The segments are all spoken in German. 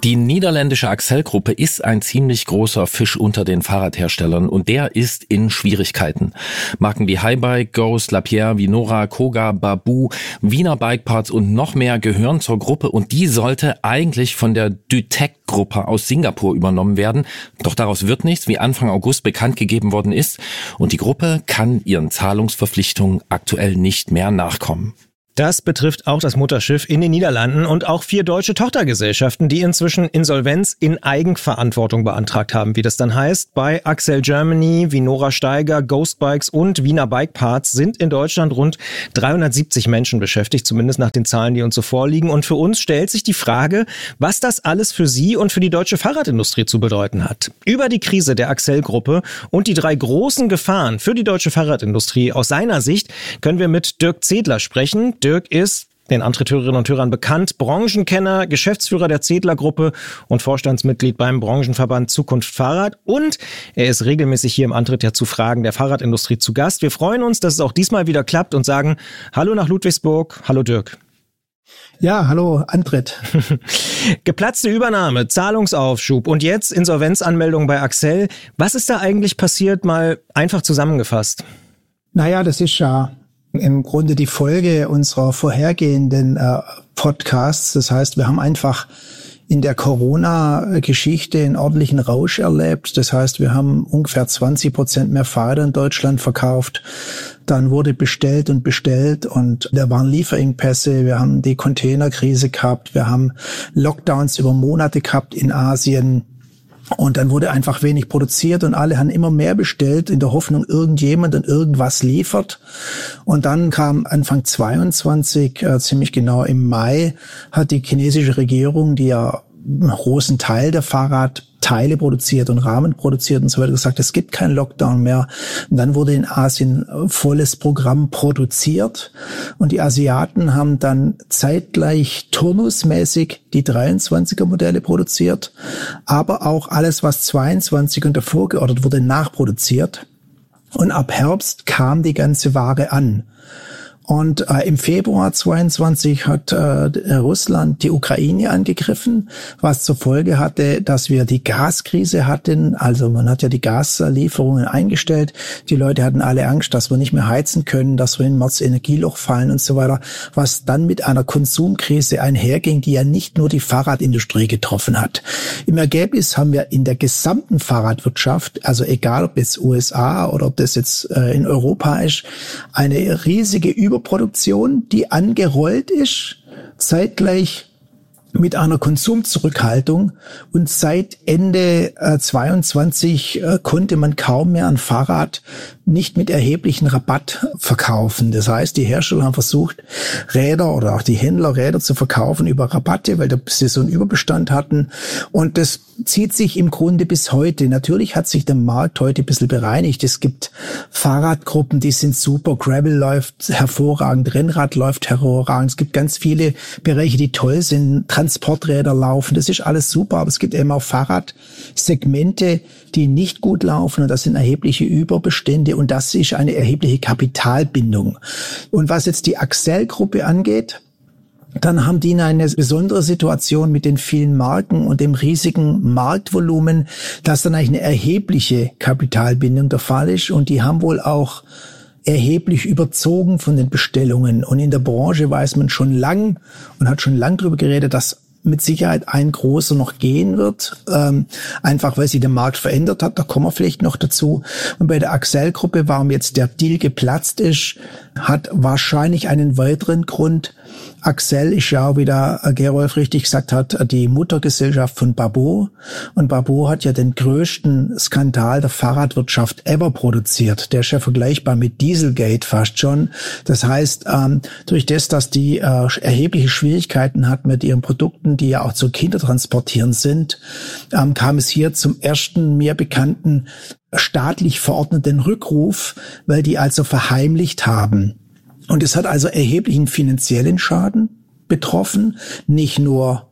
Die niederländische Accell-Gruppe ist ein ziemlich großer Fisch unter den Fahrradherstellern und der ist in Schwierigkeiten. Marken wie Highbike, Ghost, Lapierre, Vinora, Koga, Babou, Wiener Bikeparts und noch mehr gehören zur Gruppe und die sollte eigentlich von der Dytec-Gruppe aus Singapur übernommen werden. Doch daraus wird nichts, wie Anfang August bekannt gegeben worden ist und die Gruppe kann ihren Zahlungsverpflichtungen aktuell nicht mehr nachkommen. Das betrifft auch das Mutterschiff in den Niederlanden und auch 4 deutsche Tochtergesellschaften, die inzwischen Insolvenz in Eigenverantwortung beantragt haben, wie das dann heißt. Bei Accell Germany, Vinora Steiger, Ghost Bikes und Wiener Bikeparts sind in Deutschland rund 370 Menschen beschäftigt, zumindest nach den Zahlen, die uns so vorliegen. Und für uns stellt sich die Frage, was das alles für Sie und für die deutsche Fahrradindustrie zu bedeuten hat. Über die Krise der Accell-Gruppe und die 3 großen Gefahren für die deutsche Fahrradindustrie aus seiner Sicht können wir mit Dirk Zedler sprechen. Dirk ist, den Antritt-Hörerinnen und Hörern bekannt, Branchenkenner, Geschäftsführer der Zedler-Gruppe und Vorstandsmitglied beim Branchenverband Zukunft Fahrrad. Und er ist regelmäßig hier im Antritt ja zu Fragen der Fahrradindustrie zu Gast. Wir freuen uns, dass es auch diesmal wieder klappt und sagen Hallo nach Ludwigsburg. Hallo Dirk. Ja, hallo Antritt. Geplatzte Übernahme, Zahlungsaufschub und jetzt Insolvenzanmeldung bei Accell. Was ist da eigentlich passiert? Mal einfach zusammengefasst. Naja, das ist ja im Grunde die Folge unserer vorhergehenden Podcasts. Das heißt, wir haben einfach in der Corona-Geschichte einen ordentlichen Rausch erlebt. Das heißt, wir haben ungefähr 20% mehr Fahrräder in Deutschland verkauft. Dann wurde bestellt und da waren Lieferengpässe. Wir haben die Containerkrise gehabt. Wir haben Lockdowns über Monate gehabt in Asien. Und dann wurde einfach wenig produziert und alle haben immer mehr bestellt in der Hoffnung, irgendjemand und irgendwas liefert. Und dann kam Anfang 22, ziemlich genau im Mai, hat die chinesische Regierung, die ja einen großen Teil der Fahrradteile produziert und Rahmen produziert und so weiter, gesagt, es gibt keinen Lockdown mehr. Und dann wurde in Asien volles Programm produziert und die Asiaten haben dann zeitgleich turnusmäßig die 23er Modelle produziert, aber auch alles, was 22 und davor geordert wurde, nachproduziert. Und ab Herbst kam die ganze Ware an. Und im Februar 22 hat Russland die Ukraine angegriffen, was zur Folge hatte, dass wir die Gaskrise hatten. Also man hat ja die Gaslieferungen eingestellt. Die Leute hatten alle Angst, dass wir nicht mehr heizen können, dass wir in März Energieloch fallen und so weiter. Was dann mit einer Konsumkrise einherging, die ja nicht nur die Fahrradindustrie getroffen hat. Im Ergebnis haben wir in der gesamten Fahrradwirtschaft, also egal ob jetzt USA oder ob das jetzt in Europa ist, eine riesige Überproduktion, die angerollt ist, zeitgleich mit einer Konsumzurückhaltung. Und seit Ende 22 konnte man kaum mehr ein Fahrrad nicht mit erheblichen Rabatt verkaufen. Das heißt, die Hersteller haben versucht, Räder oder auch die Händler Räder zu verkaufen über Rabatte, weil sie so einen Überbestand hatten. Und das zieht sich im Grunde bis heute. Natürlich hat sich der Markt heute ein bisschen bereinigt. Es gibt Fahrradgruppen, die sind super. Gravel läuft hervorragend, Rennrad läuft hervorragend. Es gibt ganz viele Bereiche, die toll sind. Transporträder laufen, das ist alles super. Aber es gibt eben auch Fahrradsegmente, die nicht gut laufen. Und das sind erhebliche Überbestände. Und das ist eine erhebliche Kapitalbindung. Und was jetzt die Accell-Gruppe angeht, dann haben die eine besondere Situation mit den vielen Marken und dem riesigen Marktvolumen, dass dann eigentlich eine erhebliche Kapitalbindung der Fall ist. Und die haben wohl auch erheblich überzogen von den Bestellungen. Und in der Branche weiß man schon lang und hat schon lang darüber geredet, dass mit Sicherheit ein großer noch gehen wird, einfach weil sich der Markt verändert hat, da kommen wir vielleicht noch dazu. Und bei der Accell-Gruppe, warum jetzt der Deal geplatzt ist, hat wahrscheinlich einen weiteren Grund. Accell ist ja, wie der Gerolf richtig gesagt hat, die Muttergesellschaft von Babou. Und Babou hat ja den größten Skandal der Fahrradwirtschaft ever produziert. Der ist ja vergleichbar mit Dieselgate fast schon. Das heißt, durch das, dass die erhebliche Schwierigkeiten hat mit ihren Produkten, die ja auch zu Kindertransportieren sind, kam es hier zum ersten mir bekannten staatlich verordneten Rückruf, weil die also verheimlicht haben. Und es hat also erheblichen finanziellen Schaden betroffen, nicht nur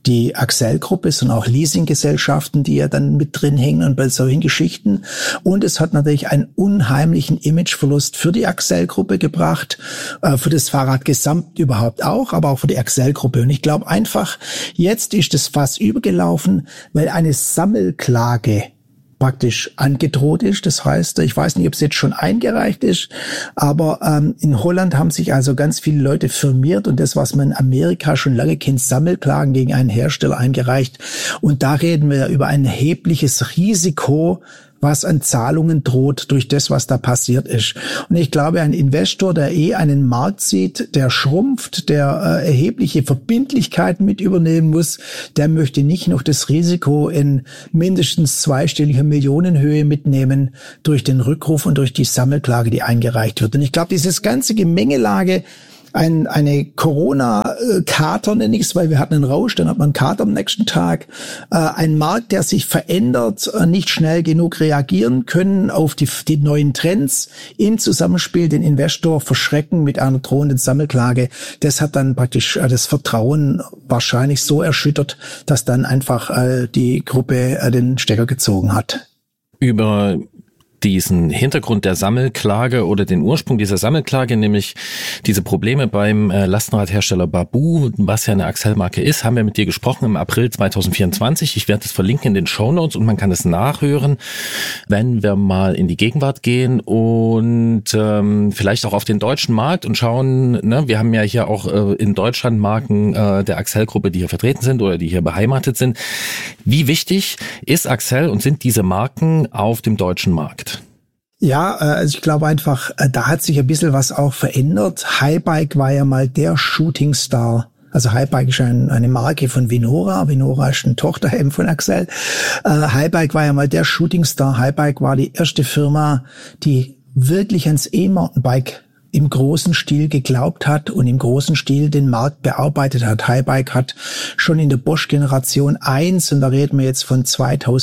die Accel-Gruppe, sondern auch Leasinggesellschaften, die ja dann mit drin hängen und bei solchen Geschichten. Und es hat natürlich einen unheimlichen Imageverlust für die Accel-Gruppe gebracht, für das Fahrrad gesamt überhaupt auch, aber auch für die Accel-Gruppe. Und ich glaube einfach, jetzt ist das Fass übergelaufen, weil eine Sammelklage praktisch angedroht ist. Das heißt, ich weiß nicht, ob es jetzt schon eingereicht ist, aber in Holland haben sich also ganz viele Leute firmiert und das, was man in Amerika schon lange kennt, Sammelklagen gegen einen Hersteller eingereicht. Und da reden wir über ein erhebliches Risiko, was an Zahlungen droht durch das, was da passiert ist. Und ich glaube, ein Investor, der einen Markt sieht, der schrumpft, der erhebliche Verbindlichkeiten mit übernehmen muss, der möchte nicht noch das Risiko in mindestens zweistelliger Millionenhöhe mitnehmen durch den Rückruf und durch die Sammelklage, die eingereicht wird. Und ich glaube, dieses ganze Gemengelage, eine Corona-Kater nenne ich es, weil wir hatten einen Rausch, dann hat man einen Kater am nächsten Tag. Ein Markt, der sich verändert, nicht schnell genug reagieren können auf die neuen Trends, im Zusammenspiel den Investor verschrecken mit einer drohenden Sammelklage. Das hat dann praktisch das Vertrauen wahrscheinlich so erschüttert, dass dann einfach die Gruppe den Stecker gezogen hat. Über diesen Hintergrund der Sammelklage oder den Ursprung dieser Sammelklage, nämlich diese Probleme beim Lastenradhersteller Babboe, was ja eine Accel-Marke ist, haben wir mit dir gesprochen im April 2024. Ich werde das verlinken in den Shownotes und man kann es nachhören, wenn wir mal in die Gegenwart gehen und vielleicht auch auf den deutschen Markt und schauen, ne, wir haben ja hier auch in Deutschland Marken der Accel-Gruppe, die hier vertreten sind oder die hier beheimatet sind. Wie wichtig ist Accel und sind diese Marken auf dem deutschen Markt? Ja, also ich glaube einfach, da hat sich ein bisschen was auch verändert. Highbike war ja mal der Shootingstar. Also Highbike ist eine Marke von Vinora. Vinora ist eine Tochter eben von Accel. Highbike war ja mal der Shootingstar. Highbike war die erste Firma, die wirklich ans E-Mountainbike im großen Stil geglaubt hat und im großen Stil den Markt bearbeitet hat. Highbike hat schon in der Bosch Generation 1, und da reden wir jetzt von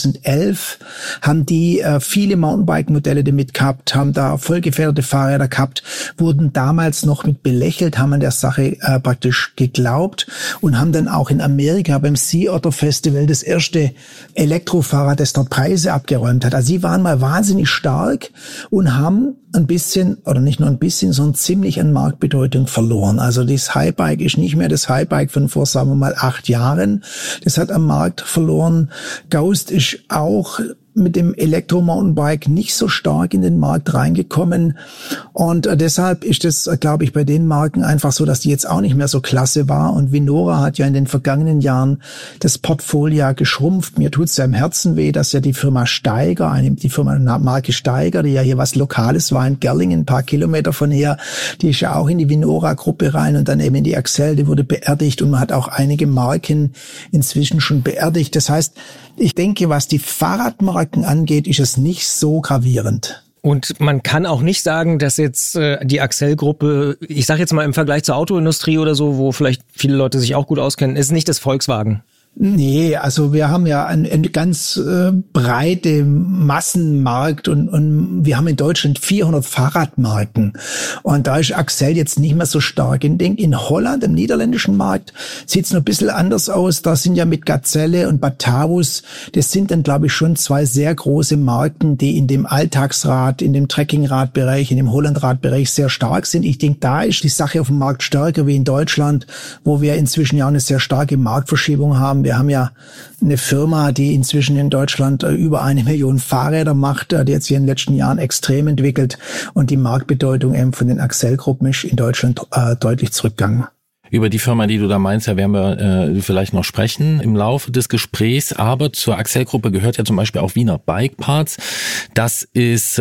2011, haben die viele Mountainbike-Modelle damit gehabt, haben da vollgefederte Fahrräder gehabt, wurden damals noch mit belächelt, haben an der Sache praktisch geglaubt und haben dann auch in Amerika beim Sea Otter Festival das erste Elektrofahrrad, das dort Preise abgeräumt hat. Also sie waren mal wahnsinnig stark und haben ein bisschen, oder nicht nur ein bisschen, sondern ziemlich an Marktbedeutung verloren. Also das Highbike ist nicht mehr das Highbike von vor, sagen wir mal, 8 Jahren. Das hat am Markt verloren. Ghost ist auch mit dem Elektro-Mountainbike nicht so stark in den Markt reingekommen. Und deshalb ist es, glaube ich, bei den Marken einfach so, dass die jetzt auch nicht mehr so klasse war. Und Vinora hat ja in den vergangenen Jahren das Portfolio geschrumpft. Mir tut's ja im Herzen weh, dass ja die Firma Steiger, die Marke Steiger, die ja hier was Lokales war in Gerlingen, ein paar Kilometer von hier, die ist ja auch in die Vinora-Gruppe rein und dann eben in die Accel, die wurde beerdigt und man hat auch einige Marken inzwischen schon beerdigt. Das heißt, ich denke, was die Fahrradmarken angeht, ist es nicht so gravierend. Und man kann auch nicht sagen, dass jetzt die Accel-Gruppe, ich sage jetzt mal im Vergleich zur Autoindustrie oder so, wo vielleicht viele Leute sich auch gut auskennen, ist nicht das Volkswagen. Nee, also wir haben ja eine ganz breite Massenmarkt und wir haben in Deutschland 400 Fahrradmarken und da ist Accel jetzt nicht mehr so stark. Ich denke, in Holland, im niederländischen Markt, sieht's noch ein bisschen anders aus. Da sind ja mit Gazelle und Batavus, das sind dann, glaube ich, schon 2 sehr große Marken, die in dem Alltagsrad, in dem Trekkingradbereich, in dem Hollandradbereich sehr stark sind. Ich denke, da ist die Sache auf dem Markt stärker wie in Deutschland, wo wir inzwischen ja eine sehr starke Marktverschiebung haben. Wir haben ja eine Firma, die inzwischen in Deutschland über 1 Million Fahrräder macht, die hat sich in den letzten Jahren extrem entwickelt und die Marktbedeutung eben von den Accel-Gruppen ist in Deutschland deutlich zurückgegangen. Über die Firma, die du da meinst, ja, werden wir vielleicht noch sprechen im Laufe des Gesprächs. Aber zur Accel-Gruppe gehört ja zum Beispiel auch Wiener Bike Parts. Das ist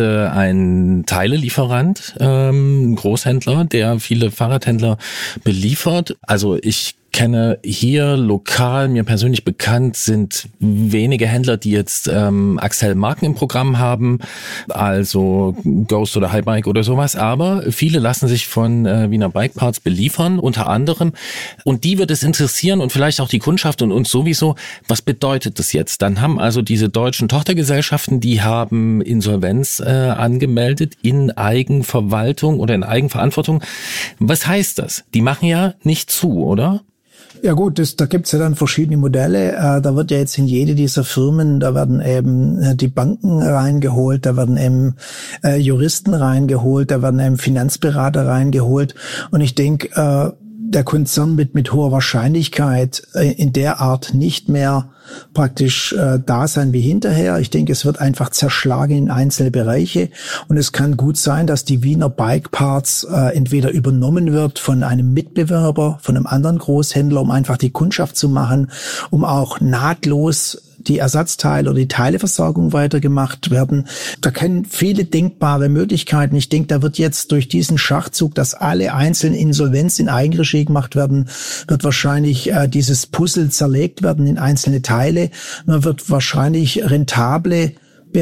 ein Teilelieferant, ein Großhändler, der viele Fahrradhändler beliefert. Also ich kenne hier lokal, mir persönlich bekannt, sind wenige Händler, die jetzt Accel-Marken im Programm haben, also Ghost oder Highbike oder sowas, aber viele lassen sich von Wiener Bike Parts beliefern, unter anderem, und die wird es interessieren und vielleicht auch die Kundschaft und uns sowieso, was bedeutet das jetzt? Dann haben also diese deutschen Tochtergesellschaften, die haben Insolvenz angemeldet in Eigenverwaltung oder in Eigenverantwortung. Was heißt das? Die machen ja nicht zu, oder? Ja gut, da gibt's ja dann verschiedene Modelle. Da wird ja jetzt in jede dieser Firmen, da werden eben die Banken reingeholt, da werden eben Juristen reingeholt, da werden eben Finanzberater reingeholt. Und ich denke, der Konzern wird mit hoher Wahrscheinlichkeit in der Art nicht mehr praktisch da sein wie hinterher. Ich denke, es wird einfach zerschlagen in einzelne Bereiche und es kann gut sein, dass die Wiener Bike Parts entweder übernommen wird von einem Mitbewerber, von einem anderen Großhändler, um einfach die Kundschaft zu machen, um auch nahtlos die Ersatzteile oder die Teileversorgung weitergemacht werden. Da können viele denkbare Möglichkeiten. Ich denke, da wird jetzt durch diesen Schachzug, dass alle einzelnen Insolvenz in Eigenregie gemacht werden, wird wahrscheinlich dieses Puzzle zerlegt werden in einzelne Teile. Man wird wahrscheinlich rentable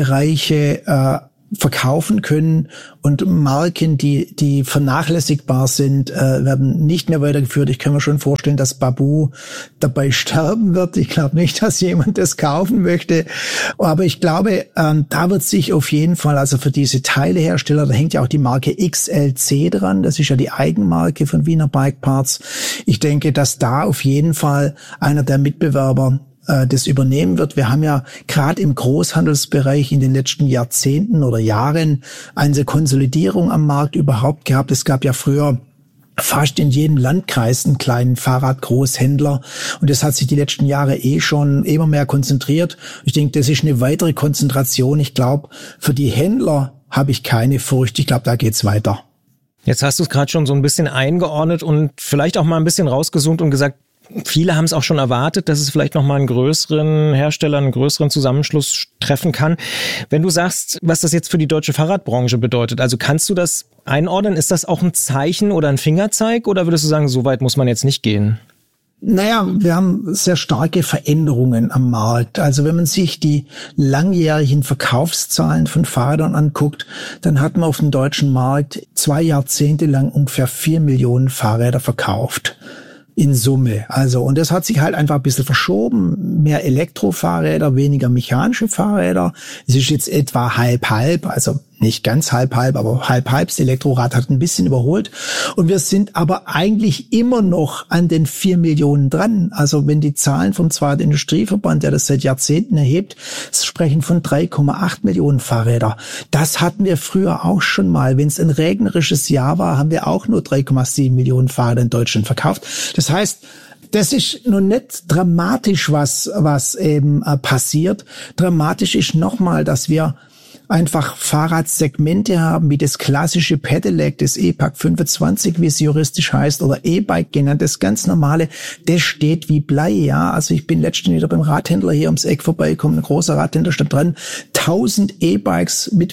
Bereiche verkaufen können und Marken, die vernachlässigbar sind, werden nicht mehr weitergeführt. Ich kann mir schon vorstellen, dass Babou dabei sterben wird. Ich glaube nicht, dass jemand das kaufen möchte. Aber ich glaube, da wird sich auf jeden Fall, also für diese Teilehersteller, da hängt ja auch die Marke XLC dran. Das ist ja die Eigenmarke von Wiener Bike Parts. Ich denke, dass da auf jeden Fall einer der Mitbewerber das übernehmen wird. Wir haben ja gerade im Großhandelsbereich in den letzten Jahrzehnten oder Jahren eine Konsolidierung am Markt überhaupt gehabt. Es gab ja früher fast in jedem Landkreis einen kleinen Fahrradgroßhändler und das hat sich die letzten Jahre schon immer mehr konzentriert. Ich denke, das ist eine weitere Konzentration. Ich glaube, für die Händler habe ich keine Furcht. Ich glaube, da geht's weiter. Jetzt hast du es gerade schon so ein bisschen eingeordnet und vielleicht auch mal ein bisschen rausgezoomt und gesagt, viele haben es auch schon erwartet, dass es vielleicht nochmal einen größeren Hersteller, einen größeren Zusammenschluss treffen kann. Wenn du sagst, was das jetzt für die deutsche Fahrradbranche bedeutet, also kannst du das einordnen? Ist das auch ein Zeichen oder ein Fingerzeig oder würdest du sagen, so weit muss man jetzt nicht gehen? Naja, wir haben sehr starke Veränderungen am Markt. Also wenn man sich die langjährigen Verkaufszahlen von Fahrrädern anguckt, dann hat man auf dem deutschen Markt 2 Jahrzehnte lang ungefähr 4 Millionen Fahrräder verkauft. In Summe. Also, und das hat sich halt einfach ein bisschen verschoben. Mehr Elektrofahrräder, weniger mechanische Fahrräder. Es ist jetzt etwa halb-halb, also nicht ganz halb-halb, aber halb-halb. Das Elektrorad hat ein bisschen überholt. Und wir sind aber eigentlich immer noch an den 4 Millionen dran. Also wenn die Zahlen vom Zweiten Industrieverband, der das seit Jahrzehnten erhebt, sprechen von 3,8 Millionen Fahrräder. Das hatten wir früher auch schon mal. Wenn es ein regnerisches Jahr war, haben wir auch nur 3,7 Millionen Fahrräder in Deutschland verkauft. Das heißt, das ist noch nicht dramatisch, was eben passiert. Dramatisch ist nochmal, dass wir einfach Fahrradsegmente haben, wie das klassische Pedelec, das E-Pack 25, wie es juristisch heißt, oder E-Bike genannt, das ganz normale, das steht wie Blei, ja. Also ich bin letztens wieder beim Radhändler hier ums Eck vorbeigekommen, ein großer Radhändler stand dran, 1000 E-Bikes mit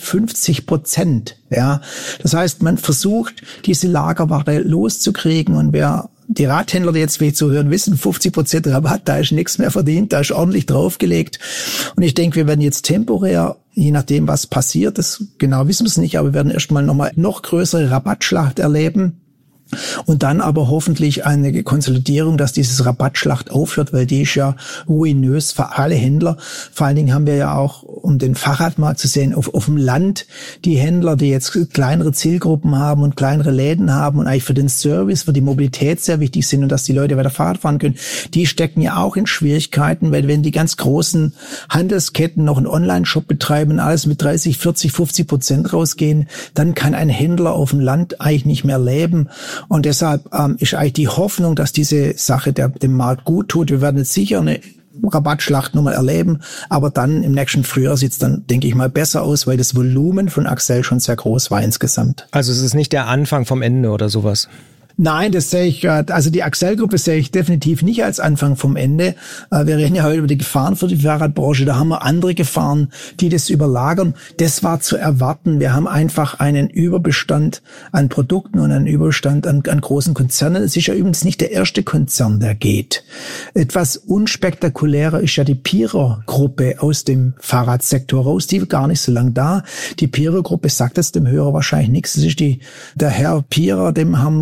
50%, ja. Das heißt, man versucht, diese Lagerware loszukriegen und wer die Radhändler, die jetzt vielleicht zuhören, wissen, 50% Rabatt, da ist nichts mehr verdient, da ist ordentlich draufgelegt. Und ich denke, wir werden jetzt temporär, je nachdem, was passiert, das genau wissen wir es nicht, aber wir werden erstmal noch größere Rabattschlacht erleben. Und dann aber hoffentlich eine Konsolidierung, dass dieses Rabattschlacht aufhört, weil die ist ja ruinös für alle Händler. Vor allen Dingen haben wir ja auch, um den Fahrradmarkt zu sehen, auf dem Land die Händler, die jetzt kleinere Zielgruppen haben und kleinere Läden haben und eigentlich für den Service, für die Mobilität sehr wichtig sind und dass die Leute weiter Fahrrad fahren können, die stecken ja auch in Schwierigkeiten, weil wenn die ganz großen Handelsketten noch einen Online-Shop betreiben und alles mit 30, 40, 50% rausgehen, dann kann ein Händler auf dem Land eigentlich nicht mehr leben. Und deshalb ist eigentlich die Hoffnung, dass diese Sache dem Markt gut tut. Wir werden jetzt sicher eine Rabattschlacht nochmal erleben, aber dann im nächsten Frühjahr sieht es dann, denke ich mal, besser aus, weil das Volumen von Accel schon sehr groß war insgesamt. Also es ist nicht der Anfang vom Ende oder sowas? Nein, das sehe ich, also die Accel-Gruppe sehe ich definitiv nicht als Anfang vom Ende. Wir reden ja heute über die Gefahren für die Fahrradbranche. Da haben wir andere Gefahren, die das überlagern. Das war zu erwarten. Wir haben einfach einen Überbestand an Produkten und einen Überbestand an großen Konzernen. Es ist ja übrigens nicht der erste Konzern, der geht. Etwas unspektakulärer ist ja die Pierer-Gruppe aus dem Fahrradsektor raus. Die war gar nicht so lang da. Die Pierer-Gruppe sagt jetzt dem Hörer wahrscheinlich nichts. Das ist der Herr Pierer, dem haben KTM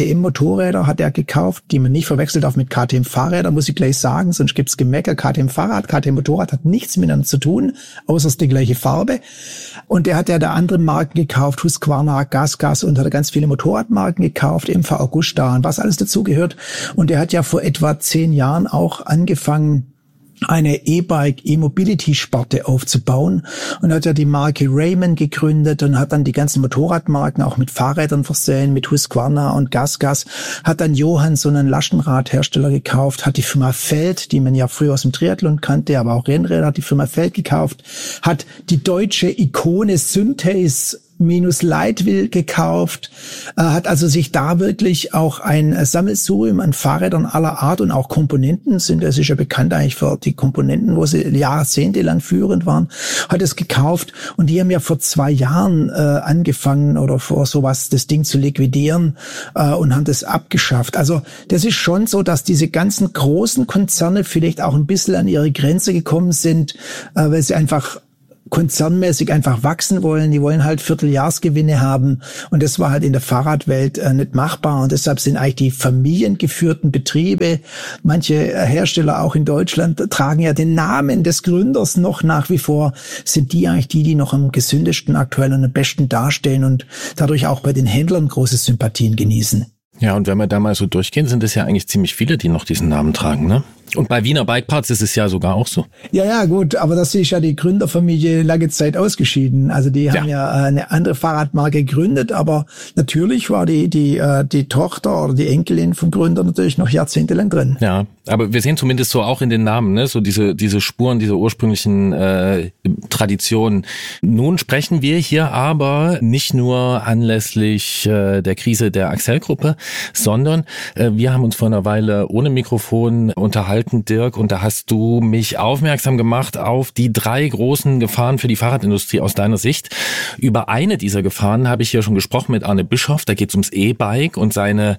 KTM-Motorräder hat er gekauft, die man nicht verwechselt darf mit KTM-Fahrrädern, muss ich gleich sagen, sonst gibt's Gemecker. KTM-Fahrrad, KTM-Motorrad hat nichts miteinander zu tun, außer es ist die gleiche Farbe. Und der hat ja da andere Marken gekauft, Husqvarna, GasGas, und hat ganz viele Motorradmarken gekauft, MV Agusta und was alles dazugehört. Und er hat ja vor etwa 10 Jahren auch angefangen, eine E-Mobility-Sparte aufzubauen und hat ja die Marke Raymond gegründet und hat dann die ganzen Motorradmarken auch mit Fahrrädern versehen, mit Husqvarna und GasGas, hat dann Johansson, einen Lastenradhersteller, gekauft, hat die Firma Feld, die man ja früher aus dem Triathlon kannte, aber auch Rennräder, hat die Firma Feld gekauft, hat die deutsche Ikone Synthes Leitwill gekauft, hat also sich da wirklich auch ein Sammelsurium an Fahrrädern aller Art und auch Komponenten, das ist ja bekannt eigentlich für die Komponenten, wo sie jahrzehntelang führend waren, hat es gekauft, und die haben ja vor 2 Jahren angefangen oder vor sowas das Ding zu liquidieren und haben das abgeschafft. Also das ist schon so, dass diese ganzen großen Konzerne vielleicht auch ein bisschen an ihre Grenze gekommen sind, weil sie einfach konzernmäßig einfach wachsen wollen. Die wollen halt Vierteljahrsgewinne haben, und das war halt in der Fahrradwelt nicht machbar, und deshalb sind eigentlich die familiengeführten Betriebe, manche Hersteller auch in Deutschland tragen ja den Namen des Gründers noch nach wie vor, sind die eigentlich die noch am gesündesten aktuell und am besten dastehen und dadurch auch bei den Händlern große Sympathien genießen. Ja, und wenn wir da mal so durchgehen, sind es ja eigentlich ziemlich viele, die noch diesen Namen tragen, ne? Und bei Wiener Bike Parts ist es ja sogar auch so. Ja, gut, aber das ist ja die Gründerfamilie lange Zeit ausgeschieden. Also die haben ja eine andere Fahrradmarke gegründet, aber natürlich war die Tochter oder die Enkelin vom Gründer natürlich noch jahrzehntelang drin. Ja, aber wir sehen zumindest so auch in den Namen, ne, so diese Spuren dieser ursprünglichen Traditionen. Nun sprechen wir hier aber nicht nur anlässlich der Krise der Accell-Gruppe, sondern wir haben uns vor einer Weile ohne Mikrofon unterhalten, Dirk, und da hast du mich aufmerksam gemacht auf die 3 großen Gefahren für die Fahrradindustrie aus deiner Sicht. Über eine dieser Gefahren habe ich hier schon gesprochen mit Arne Bischoff. Da geht es ums E-Bike und seine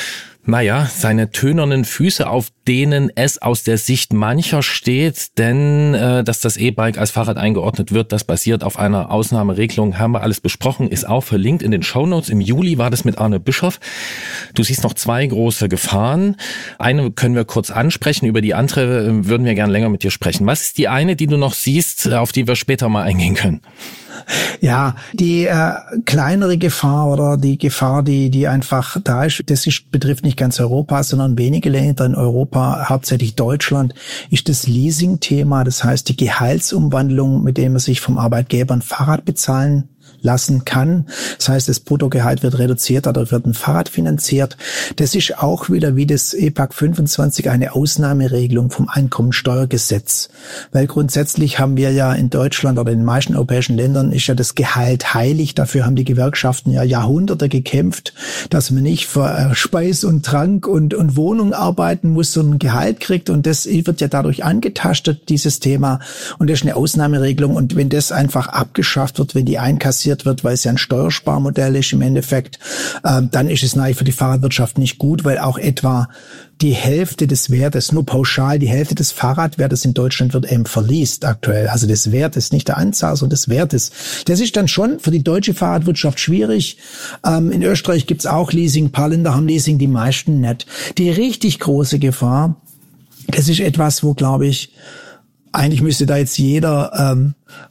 tönernen Füße, auf denen es aus der Sicht mancher steht, denn dass das E-Bike als Fahrrad eingeordnet wird, das basiert auf einer Ausnahmeregelung, haben wir alles besprochen, ist auch verlinkt in den Shownotes. Im Juli war das mit Arne Bischoff. Du siehst noch 2 große Gefahren. Eine können wir kurz ansprechen, über die andere würden wir gern länger mit dir sprechen. Was ist die eine, die du noch siehst, auf die wir später mal eingehen können? Ja, die kleinere Gefahr oder die Gefahr, die einfach da ist, betrifft nicht ganz Europa, sondern wenige Länder in Europa, hauptsächlich Deutschland, ist das Leasing-Thema. Das heißt, die Gehaltsumwandlung, mit dem man sich vom Arbeitgeber ein Fahrrad bezahlen lassen kann. Das heißt, das Bruttogehalt wird reduziert, oder wird ein Fahrrad finanziert. Das ist auch wieder wie das EPAC 25 eine Ausnahmeregelung vom Einkommensteuergesetz. Weil grundsätzlich haben wir ja in Deutschland oder in den meisten europäischen Ländern ist ja das Gehalt heilig. Dafür haben die Gewerkschaften ja Jahrhunderte gekämpft, dass man nicht für Speis und Trank und Wohnung arbeiten muss, sondern ein Gehalt kriegt. Und das wird ja dadurch angetastet, dieses Thema. Und das ist eine Ausnahmeregelung. Und wenn das einfach abgeschafft wird, wenn die einkassiert wird, weil es ja ein Steuersparmodell ist im Endeffekt, dann ist es natürlich für die Fahrradwirtschaft nicht gut, weil auch etwa die Hälfte des Wertes, nur pauschal die Hälfte des Fahrradwertes in Deutschland wird eben verleast aktuell. Also des Wertes, nicht der Anzahl, sondern des Wertes. Das ist dann schon für die deutsche Fahrradwirtschaft schwierig. In Österreich gibt's auch Leasing, ein paar Länder haben Leasing, die meisten nicht. Die richtig große Gefahr, das ist etwas, wo, glaube ich, eigentlich müsste da jetzt jeder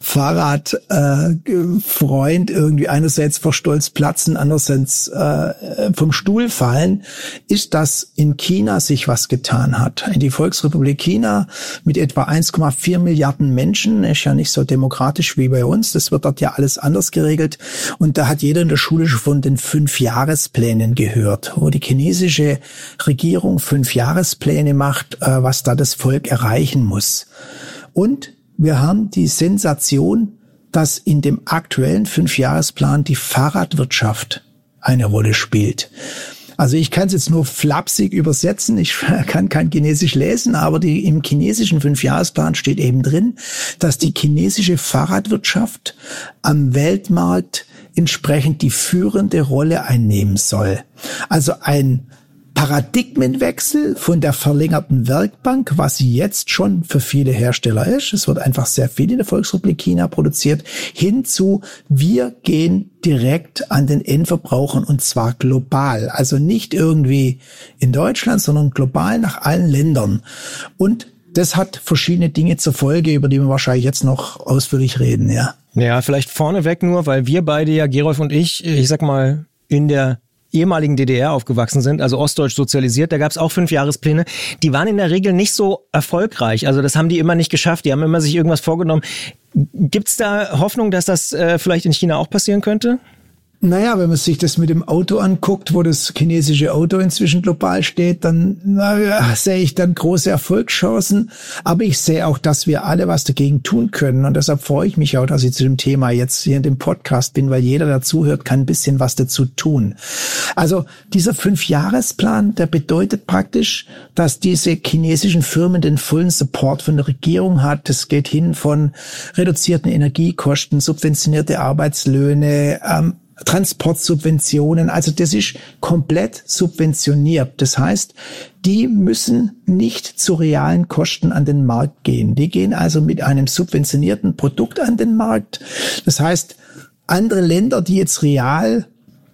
Fahrradfreund irgendwie einerseits vor Stolz platzen, andererseits vom Stuhl fallen, ist, dass in China sich was getan hat. In die Volksrepublik China mit etwa 1,4 Milliarden Menschen, ist ja nicht so demokratisch wie bei uns, das wird dort ja alles anders geregelt, und da hat jeder in der Schule schon von den 5-Jahresplänen gehört, wo die chinesische Regierung 5-Jahrespläne macht, was da das Volk erreichen muss. Und wir haben die Sensation, dass in dem aktuellen 5-Jahresplan die Fahrradwirtschaft eine Rolle spielt. Also ich kann es jetzt nur flapsig übersetzen, ich kann kein Chinesisch lesen, aber im chinesischen 5-Jahresplan steht eben drin, dass die chinesische Fahrradwirtschaft am Weltmarkt entsprechend die führende Rolle einnehmen soll. Also ein Paradigmenwechsel von der verlängerten Werkbank, was sie jetzt schon für viele Hersteller ist. Es wird einfach sehr viel in der Volksrepublik China produziert, hin zu, wir gehen direkt an den Endverbrauchern und zwar global. Also nicht irgendwie in Deutschland, sondern global nach allen Ländern. Und das hat verschiedene Dinge zur Folge, über die wir wahrscheinlich jetzt noch ausführlich reden, ja. Ja, vielleicht vorneweg nur, weil wir beide ja, Gerolf und ich sag mal, in der ehemaligen DDR aufgewachsen sind, also ostdeutsch sozialisiert, da gab es auch 5-Jahrespläne. Die waren in der Regel nicht so erfolgreich, also das haben die immer nicht geschafft, die haben immer sich irgendwas vorgenommen. Gibt's da Hoffnung, dass das vielleicht in China auch passieren könnte? Naja, wenn man sich das mit dem Auto anguckt, wo das chinesische Auto inzwischen global steht, dann sehe ich dann große Erfolgschancen. Aber ich sehe auch, dass wir alle was dagegen tun können. Und deshalb freue ich mich auch, dass ich zu dem Thema jetzt hier in dem Podcast bin, weil jeder, der zuhört, kann ein bisschen was dazu tun. Also dieser 5-Jahresplan, der bedeutet praktisch, dass diese chinesischen Firmen den vollen Support von der Regierung hat. Es geht hin von reduzierten Energiekosten, subventionierte Arbeitslöhne, Transportsubventionen, also das ist komplett subventioniert. Das heißt, die müssen nicht zu realen Kosten an den Markt gehen. Die gehen also mit einem subventionierten Produkt an den Markt. Das heißt, andere Länder, die jetzt real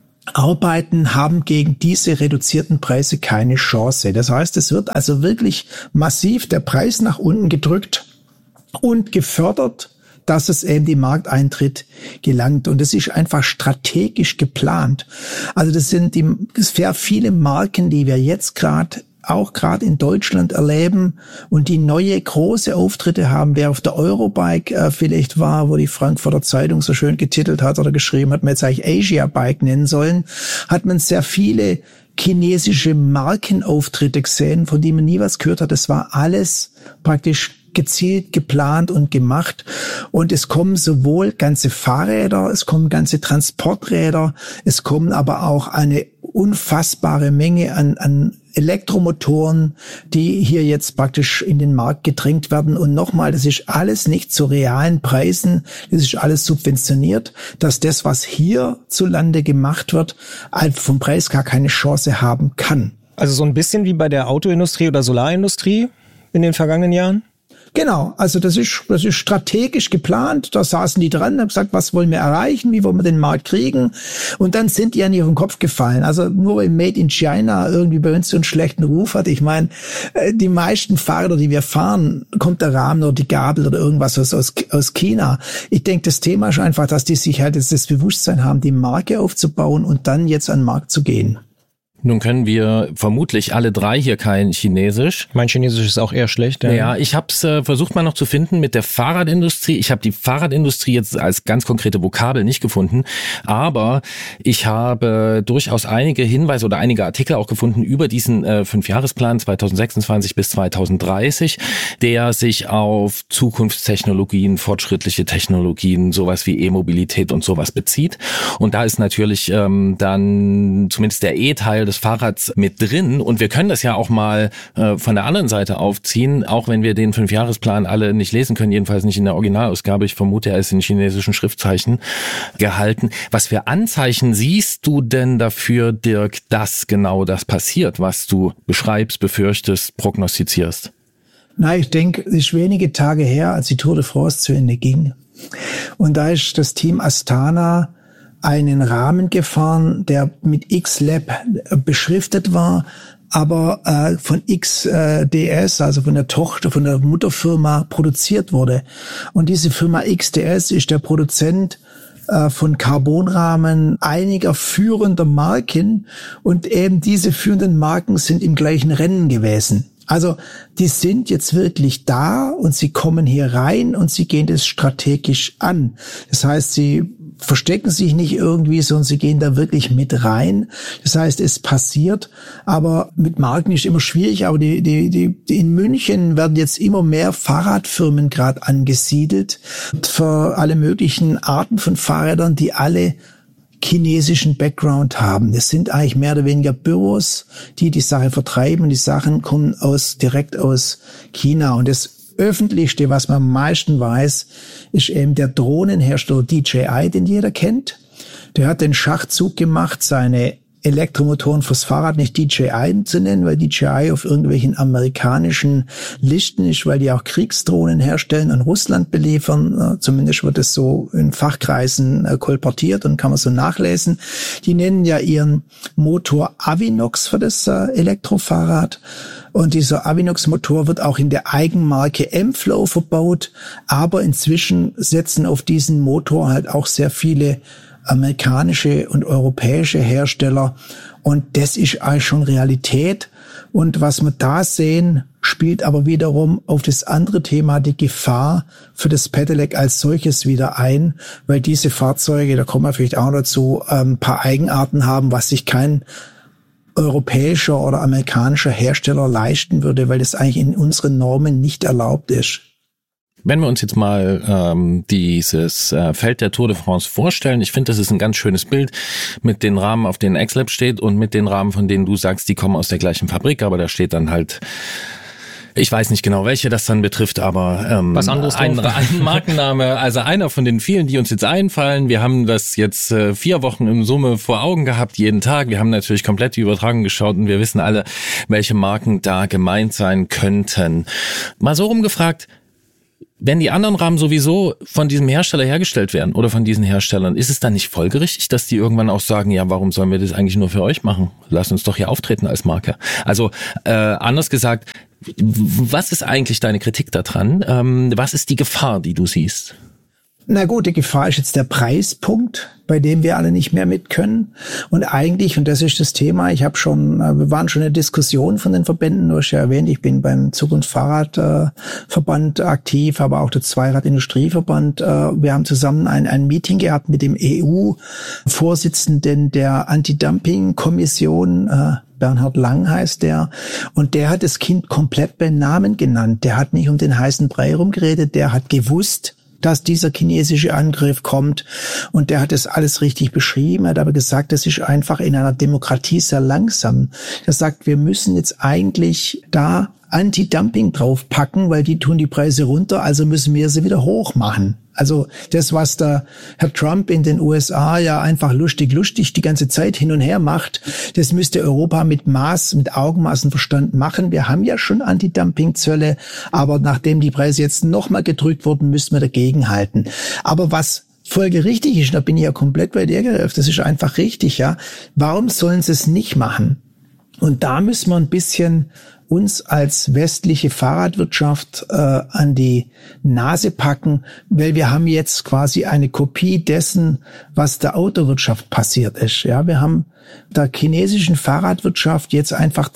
arbeiten, haben gegen diese reduzierten Preise keine Chance. Das heißt, es wird also wirklich massiv der Preis nach unten gedrückt und gefördert, dass es eben die Markteintritt gelangt. Und das ist einfach strategisch geplant. Also das sind sehr viele Marken, die wir jetzt gerade in Deutschland erleben und die neue große Auftritte haben. Wer auf der Eurobike vielleicht war, wo die Frankfurter Zeitung so schön getitelt hat oder geschrieben hat, man jetzt eigentlich Asia Bike nennen sollen, hat man sehr viele chinesische Markenauftritte gesehen, von denen man nie was gehört hat. Das war alles praktisch gezielt geplant und gemacht. Und es kommen sowohl ganze Fahrräder, es kommen ganze Transporträder, es kommen aber auch eine unfassbare Menge an Elektromotoren, die hier jetzt praktisch in den Markt gedrängt werden. Und nochmal, das ist alles nicht zu realen Preisen, das ist alles subventioniert, dass das, was hierzulande gemacht wird, vom Preis gar keine Chance haben kann. Also so ein bisschen wie bei der Autoindustrie oder Solarindustrie in den vergangenen Jahren? Genau, also das ist strategisch geplant. Da saßen die dran, haben gesagt, was wollen wir erreichen, wie wollen wir den Markt kriegen? Und dann sind die an ihren Kopf gefallen. Also nur weil Made in China irgendwie bei uns so einen schlechten Ruf hat. Ich meine, die meisten Fahrräder, die wir fahren, kommt der Rahmen oder die Gabel oder irgendwas aus China. Ich denke, das Thema ist einfach, dass die sich halt jetzt das Bewusstsein haben, die Marke aufzubauen und dann jetzt an den Markt zu gehen. Nun können wir vermutlich alle drei hier kein Chinesisch. Mein Chinesisch ist auch eher schlecht. Ja, ich habe es versucht mal noch zu finden mit der Fahrradindustrie. Ich habe die Fahrradindustrie jetzt als ganz konkrete Vokabel nicht gefunden, aber ich habe durchaus einige Hinweise oder einige Artikel auch gefunden über diesen 5-Jahresplan 2026 bis 2030, der sich auf Zukunftstechnologien, fortschrittliche Technologien, sowas wie E-Mobilität und sowas bezieht. Und da ist natürlich dann zumindest der E-Teil des Fahrrads mit drin und wir können das ja auch mal von der anderen Seite aufziehen, auch wenn wir den 5-Jahresplan alle nicht lesen können, jedenfalls nicht in der Originalausgabe. Ich vermute, er ist in chinesischen Schriftzeichen gehalten. Was für Anzeichen siehst du denn dafür, Dirk, dass genau das passiert, was du beschreibst, befürchtest, prognostizierst? Na, ich denke, es ist wenige Tage her, als die Tour de France zu Ende ging. Und da ist das Team Astana einen Rahmen gefahren, der mit X-Lab beschriftet war, aber von XDS, also von der Tochter, von der Mutterfirma produziert wurde. Und diese Firma XDS ist der Produzent von Carbonrahmen einiger führender Marken und eben diese führenden Marken sind im gleichen Rennen gewesen. Also die sind jetzt wirklich da und sie kommen hier rein und sie gehen das strategisch an. Das heißt, sie verstecken sich nicht irgendwie, sondern sie gehen da wirklich mit rein. Das heißt, es passiert, aber mit Marken ist immer schwierig, aber die in München werden jetzt immer mehr Fahrradfirmen gerade angesiedelt für alle möglichen Arten von Fahrrädern, die alle chinesischen Background haben. Das sind eigentlich mehr oder weniger Büros, die Sache vertreiben und die Sachen kommen direkt aus China. Und das Öffentlichste, was man am meisten weiß, ist eben der Drohnenhersteller DJI, den jeder kennt. Der hat den Schachzug gemacht, seine Elektromotoren fürs Fahrrad nicht DJI zu nennen, weil DJI auf irgendwelchen amerikanischen Listen ist, weil die auch Kriegsdrohnen herstellen und Russland beliefern. Zumindest wird es so in Fachkreisen kolportiert und kann man so nachlesen. Die nennen ja ihren Motor Avinox für das Elektrofahrrad. Und dieser Avinox-Motor wird auch in der Eigenmarke M-Flow verbaut. Aber inzwischen setzen auf diesen Motor halt auch sehr viele amerikanische und europäische Hersteller. Und das ist eigentlich schon Realität. Und was wir da sehen, spielt aber wiederum auf das andere Thema, die Gefahr für das Pedelec als solches wieder ein, weil diese Fahrzeuge, da kommen wir vielleicht auch dazu, ein paar Eigenarten haben, was sich kein europäischer oder amerikanischer Hersteller leisten würde, weil das eigentlich in unseren Normen nicht erlaubt ist. Wenn wir uns jetzt mal dieses Feld der Tour de France vorstellen, ich finde, das ist ein ganz schönes Bild mit den Rahmen, auf denen X-Lab steht und mit den Rahmen, von denen du sagst, die kommen aus der gleichen Fabrik, aber da steht dann halt, ich weiß nicht genau, welche das dann betrifft, aber was anderes ein Markenname, also einer von den vielen, die uns jetzt einfallen. Wir haben das jetzt 4 Wochen in Summe vor Augen gehabt, jeden Tag. Wir haben natürlich komplett die Übertragung geschaut und wir wissen alle, welche Marken da gemeint sein könnten. Mal so rumgefragt, wenn die anderen Rahmen sowieso von diesem Hersteller hergestellt werden oder von diesen Herstellern, ist es dann nicht folgerichtig, dass die irgendwann auch sagen, ja, warum sollen wir das eigentlich nur für euch machen? Lasst uns doch hier auftreten als Marke. Also anders gesagt, was ist eigentlich deine Kritik daran? Was ist die Gefahr, die du siehst? Na gut, die Gefahr ist jetzt der Preispunkt, bei dem wir alle nicht mehr mit können. Und eigentlich, und das ist das Thema, wir waren schon in der Diskussion von den Verbänden, du hast ja erwähnt, ich bin beim Zug- und Fahrradverband aktiv, aber auch der Zweiradindustrieverband. Wir haben zusammen ein Meeting gehabt mit dem EU-Vorsitzenden der Anti-Dumping-Kommission, Bernhard Lang heißt der, und der hat das Kind komplett beim Namen genannt. Der hat nicht um den heißen Brei rumgeredet, der hat gewusst, dass dieser chinesische Angriff kommt. Und der hat das alles richtig beschrieben. Er hat aber gesagt, das ist einfach in einer Demokratie sehr langsam. Er sagt, wir müssen jetzt eigentlich da Anti-Dumping draufpacken, weil die tun die Preise runter, also müssen wir sie wieder hoch machen. Also das, was der Herr Trump in den USA ja einfach lustig die ganze Zeit hin und her macht, das müsste Europa mit Augenmaß und Verstand machen. Wir haben ja schon Anti-Dumping-Zölle, aber nachdem die Preise jetzt nochmal gedrückt wurden, müssen wir dagegenhalten. Aber was folgerichtig ist, da bin ich ja komplett bei dir, Gerolf, das ist einfach richtig, ja. Warum sollen sie es nicht machen? Und da müssen wir ein bisschen uns als westliche Fahrradwirtschaft an die Nase packen, weil wir haben jetzt quasi eine Kopie dessen, was der Autowirtschaft passiert ist. Ja, wir haben der chinesischen Fahrradwirtschaft jetzt einfach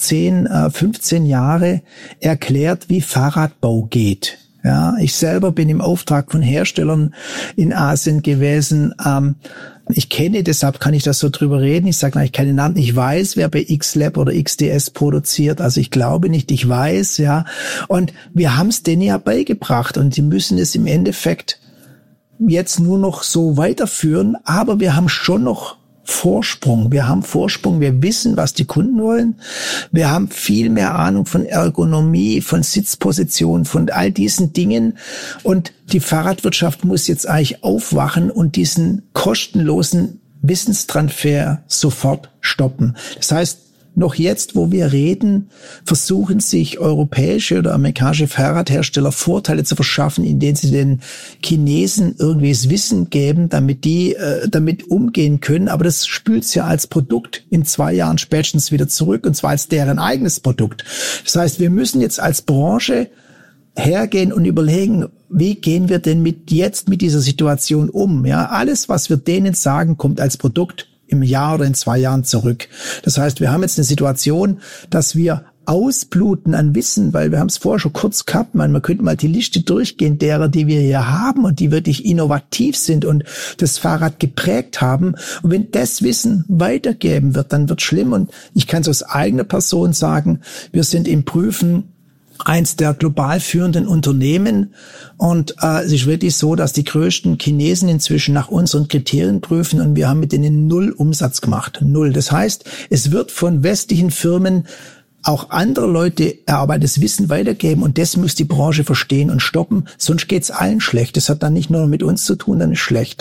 15 Jahre erklärt, wie Fahrradbau geht. Ja, ich selber bin im Auftrag von Herstellern in Asien gewesen. Ich kenne, deshalb kann ich das so drüber reden. Ich sage eigentlich keine Namen. Ich weiß, wer bei X-Lab oder XDS produziert. Also ich glaube nicht, ich weiß, ja. Und wir haben es denen ja beigebracht und sie müssen es im Endeffekt jetzt nur noch so weiterführen. Aber wir haben schon noch Vorsprung. Wir haben Vorsprung. Wir wissen, was die Kunden wollen. Wir haben viel mehr Ahnung von Ergonomie, von Sitzposition, von all diesen Dingen. Und die Fahrradwirtschaft muss jetzt eigentlich aufwachen und diesen kostenlosen Wissenstransfer sofort stoppen. Das heißt, noch jetzt, wo wir reden, versuchen sich europäische oder amerikanische Fahrradhersteller Vorteile zu verschaffen, indem sie den Chinesen irgendwie das Wissen geben, damit die damit umgehen können. Aber das spült ja als Produkt in 2 Jahren spätestens wieder zurück, und zwar als deren eigenes Produkt. Das heißt, wir müssen jetzt als Branche hergehen und überlegen, wie gehen wir denn mit dieser Situation um? Ja, alles, was wir denen sagen, kommt als Produkt im Jahr oder in 2 Jahren zurück. Das heißt, wir haben jetzt eine Situation, dass wir ausbluten an Wissen, weil wir haben es vorher schon kurz gehabt, man könnte mal die Liste durchgehen derer, die wir hier haben und die wirklich innovativ sind und das Fahrrad geprägt haben. Und wenn das Wissen weitergeben wird, dann wird es schlimm. Und ich kann es aus eigener Person sagen, wir sind im Prüfen eins der global führenden Unternehmen, und es ist wirklich so, dass die größten Chinesen inzwischen nach unseren Kriterien prüfen, und wir haben mit denen 0 Umsatz gemacht. 0. Das heißt, es wird von westlichen Firmen auch andere Leute erarbeitetes Wissen weitergeben, und das muss die Branche verstehen und stoppen, sonst geht's allen schlecht. Das hat dann nicht nur mit uns zu tun, dann ist schlecht.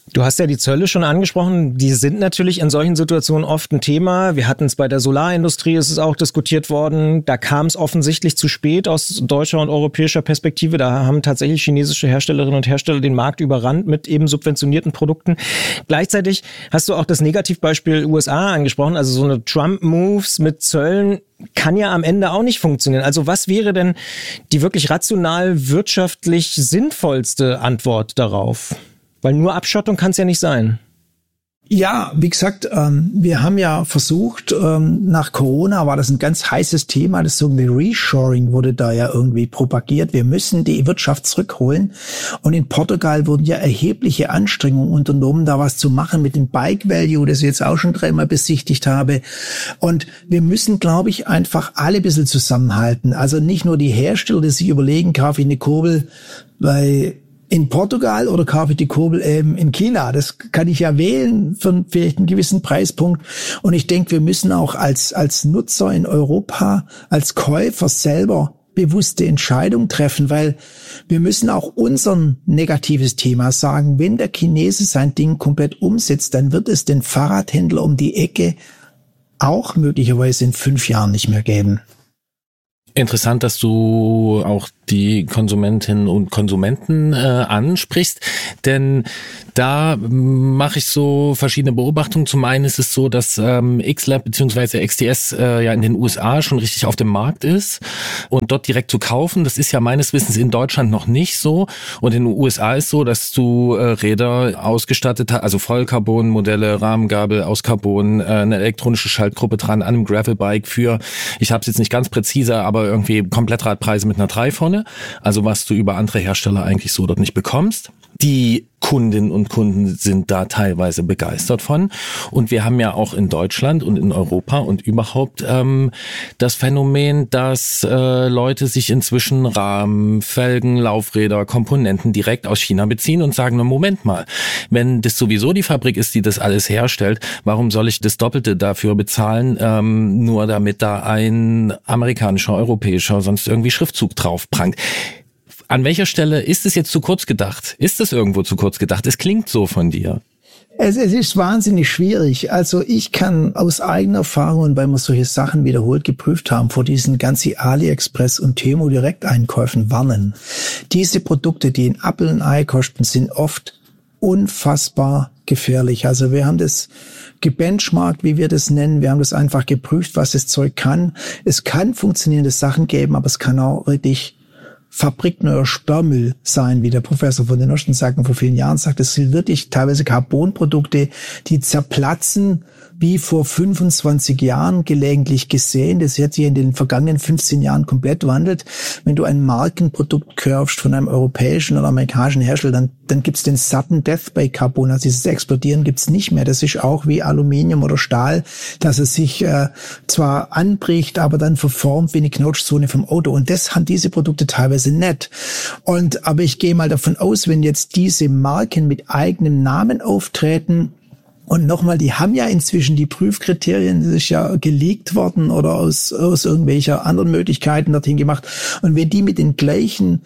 Du hast ja die Zölle schon angesprochen, die sind natürlich in solchen Situationen oft ein Thema. Wir hatten es bei der Solarindustrie, ist es auch diskutiert worden. Da kam es offensichtlich zu spät aus deutscher und europäischer Perspektive. Da haben tatsächlich chinesische Herstellerinnen und Hersteller den Markt überrannt mit eben subventionierten Produkten. Gleichzeitig hast du auch das Negativbeispiel USA angesprochen, also so eine Trump-Moves mit Zöllen kann ja am Ende auch nicht funktionieren. Also was wäre denn die wirklich rational wirtschaftlich sinnvollste Antwort darauf? Weil nur Abschottung kann es ja nicht sein. Ja, wie gesagt, wir haben ja versucht, nach Corona war das ein ganz heißes Thema, das sogenannte Reshoring wurde da ja irgendwie propagiert. Wir müssen die Wirtschaft zurückholen. Und in Portugal wurden ja erhebliche Anstrengungen unternommen, da was zu machen mit dem Bike Value, das ich jetzt auch schon 3-mal besichtigt habe. Und wir müssen, glaube ich, einfach alle ein bisschen zusammenhalten. Also nicht nur die Hersteller, die sich überlegen, kaufe ich eine Kurbel in Portugal oder kaufe ich die Kurbel in China. Das kann ich ja wählen für vielleicht einen gewissen Preispunkt. Und ich denke, wir müssen auch als Nutzer in Europa, als Käufer selber bewusste Entscheidungen treffen, weil wir müssen auch unser negatives Thema sagen. Wenn der Chinese sein Ding komplett umsetzt, dann wird es den Fahrradhändler um die Ecke auch möglicherweise in 5 Jahren nicht mehr geben. Interessant, dass du auch die Konsumentinnen und Konsumenten ansprichst, denn da mache ich so verschiedene Beobachtungen. Zum einen ist es so, dass XLab bzw. XTS ja in den USA schon richtig auf dem Markt ist und dort direkt zu kaufen. Das ist ja meines Wissens in Deutschland noch nicht so. Und in den USA ist so, dass du Räder ausgestattet hast, also Vollcarbon-Modelle, Rahmengabel aus Carbon, eine elektronische Schaltgruppe dran an einem Gravelbike für, ich habe es jetzt nicht ganz präzise, aber irgendwie Komplettradpreise mit einer 3 vorne. Also was du über andere Hersteller eigentlich so dort nicht bekommst. Die Kundinnen und Kunden sind da teilweise begeistert von. Und wir haben ja auch in Deutschland und in Europa und überhaupt das Phänomen, dass Leute sich inzwischen Rahmen, Felgen, Laufräder, Komponenten direkt aus China beziehen und sagen, na Moment mal, wenn das sowieso die Fabrik ist, die das alles herstellt, warum soll ich das Doppelte dafür bezahlen, nur damit da ein amerikanischer, europäischer, sonst irgendwie Schriftzug drauf prangt? An welcher Stelle ist es jetzt zu kurz gedacht? Ist es irgendwo zu kurz gedacht? Es klingt so von dir. Es ist wahnsinnig schwierig. Also ich kann aus eigener Erfahrung, weil wir solche Sachen wiederholt geprüft haben, vor diesen ganzen AliExpress und Temu Direkteinkäufen warnen. Diese Produkte, die ein Apfel und Ei kosten, sind oft unfassbar gefährlich. Also wir haben das gebenchmarkt, wie wir das nennen. Wir haben das einfach geprüft, was das Zeug kann. Es kann funktionierende Sachen geben, aber es kann auch richtig fabrikneuer Sperrmüll sein, wie der Professor von den Osten-Sacken vor vielen Jahren sagt. Das sind wirklich teilweise Carbonprodukte, die zerplatzen, wie vor 25 Jahren gelegentlich gesehen. Das hat sich in den vergangenen 15 Jahren komplett wandelt. Wenn du ein Markenprodukt kaufst von einem europäischen oder amerikanischen Hersteller, dann gibt's den Sudden Death bei Carbon. Also dieses Explodieren gibt's nicht mehr. Das ist auch wie Aluminium oder Stahl, dass es sich zwar anbricht, aber dann verformt wie eine Knautschzone vom Auto. Und das haben diese Produkte teilweise nicht. Aber ich gehe mal davon aus, wenn jetzt diese Marken mit eigenem Namen auftreten, und nochmal, die haben ja inzwischen die Prüfkriterien, das ist ja geleakt worden oder aus irgendwelcher anderen Möglichkeiten dorthin gemacht. Und wenn die mit den gleichen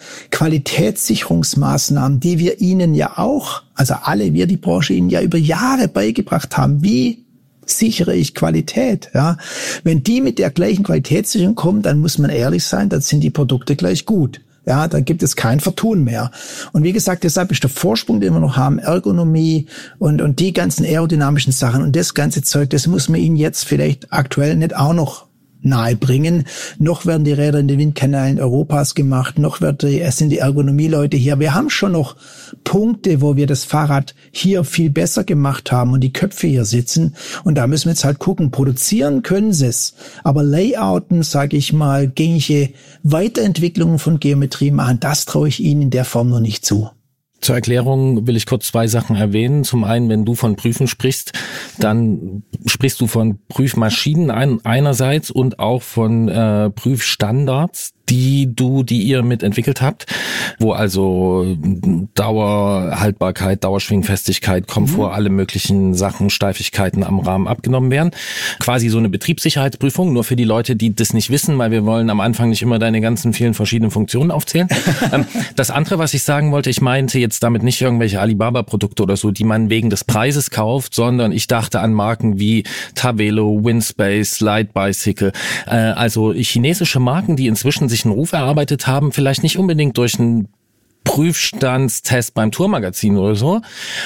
Qualitätssicherungsmaßnahmen, die wir ihnen ja auch, also alle wir, die Branche, ihnen ja über Jahre beigebracht haben, wie sichere ich Qualität, ja. Wenn die mit der gleichen Qualitätssicherung kommen, dann muss man ehrlich sein, dann sind die Produkte gleich gut. Ja, da gibt es kein Vertun mehr. Und wie gesagt, deshalb ist der Vorsprung, den wir noch haben, Ergonomie und die ganzen aerodynamischen Sachen und das ganze Zeug, das muss man ihnen jetzt vielleicht aktuell nicht auch noch nahe bringen. Noch werden die Räder in den Windkanälen Europas gemacht, noch sind die Ergonomieleute hier. Wir haben schon noch Punkte, wo wir das Fahrrad hier viel besser gemacht haben und die Köpfe hier sitzen. Und da müssen wir jetzt halt gucken. Produzieren können sie es, aber Layouten, sage ich mal, gängige Weiterentwicklungen von Geometrie machen, das traue ich ihnen in der Form noch nicht zu. Zur Erklärung will ich kurz 2 Sachen erwähnen. Zum einen, wenn du von Prüfen sprichst, dann sprichst du von Prüfmaschinen einerseits und auch von Prüfstandards, die ihr mit entwickelt habt. wo also Dauerhaltbarkeit, Dauerschwingfestigkeit, Komfort, alle möglichen Sachen, Steifigkeiten am Rahmen abgenommen werden. Quasi so eine Betriebssicherheitsprüfung, nur für die Leute, die das nicht wissen, weil wir wollen am Anfang nicht immer deine ganzen vielen verschiedenen Funktionen aufzählen. Das andere, was ich sagen wollte, ich meinte jetzt damit nicht irgendwelche Alibaba-Produkte oder so, die man wegen des Preises kauft, sondern ich dachte an Marken wie Tavelo, Winspace, Light Bicycle, also chinesische Marken, die inzwischen sich einen Ruf erarbeitet haben, vielleicht nicht unbedingt durch einen Prüfstandstest beim Tourmagazin oder so,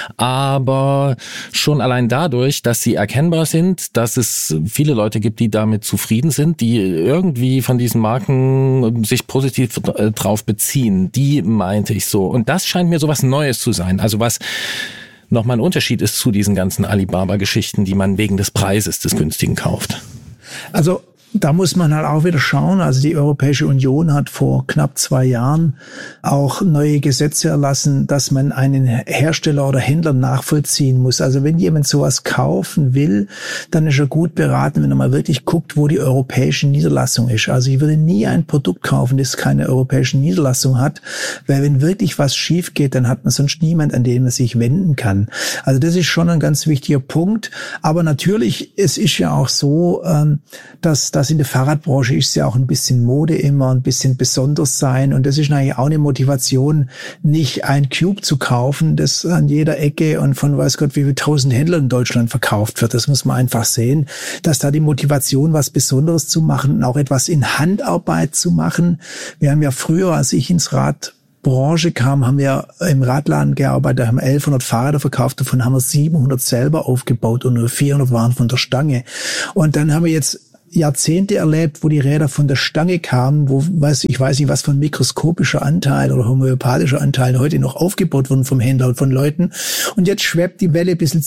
aber schon allein dadurch, dass sie erkennbar sind, dass es viele Leute gibt, die damit zufrieden sind, die irgendwie von diesen Marken sich positiv drauf beziehen, die meinte ich so. Und das scheint mir so was Neues zu sein, also was nochmal ein Unterschied ist zu diesen ganzen Alibaba-Geschichten, die man wegen des Preises des Günstigen kauft. Also da muss man halt auch wieder schauen. Also die Europäische Union hat vor knapp 2 Jahren auch neue Gesetze erlassen, dass man einen Hersteller oder Händler nachvollziehen muss. Also wenn jemand sowas kaufen will, dann ist er gut beraten, wenn er mal wirklich guckt, wo die europäische Niederlassung ist. Also ich würde nie ein Produkt kaufen, das keine europäische Niederlassung hat, weil wenn wirklich was schief geht, dann hat man sonst niemand, an den man sich wenden kann. Also das ist schon ein ganz wichtiger Punkt. Aber natürlich, es ist ja auch so, dass in der Fahrradbranche ist ja auch ein bisschen Mode immer, ein bisschen besonders sein. Und das ist eigentlich auch eine Motivation, nicht ein Cube zu kaufen, das an jeder Ecke und von weiß Gott wie viel 1000 Händlern in Deutschland verkauft wird. Das muss man einfach sehen, dass da die Motivation, was Besonderes zu machen und auch etwas in Handarbeit zu machen. Wir haben ja früher, als ich ins Radbranche kam, haben wir im Radladen gearbeitet, haben 1100 Fahrräder verkauft, davon haben wir 700 selber aufgebaut und nur 400 waren von der Stange. Und dann haben wir jetzt Jahrzehnte erlebt, wo die Räder von der Stange kamen, wo ich weiß nicht, was von mikroskopischer Anteil oder homöopathischer Anteil heute noch aufgebaut wurden vom Händler und von Leuten. Und jetzt schwebt die Welle ein bisschen